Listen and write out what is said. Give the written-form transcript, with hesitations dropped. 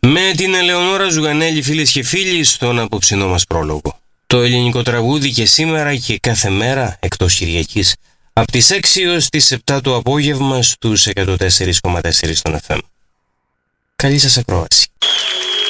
Με την Ελεονόρα Ζουγανέλη, φίλες και φίλοι, στον απόψινό μας πρόλογο. Το ελληνικό τραγούδι και σήμερα και κάθε μέρα, εκτός Κυριακής, από τις 6 έως τις 7 το απόγευμα στους 104,4 στον FM. Καλή σας ακρόαση.